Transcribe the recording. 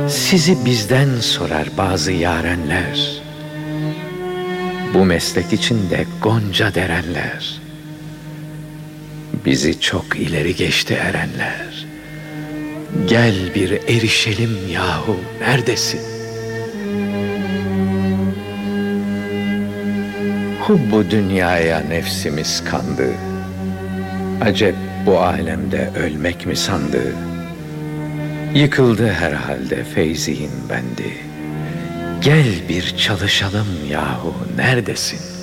Sizi bizden sorar bazı yarenler, bu meslek içinde gonca derenler. Bizi çok ileri geçti erenler. Gel bir erişelim yahu, neredesin? Hubbu dünyaya nefsimiz kandı. Acep bu alemde ölmek mi sandı? Yıkıldı herhalde feyzihin bendi. Gel bir çalışalım yahu, neredesin?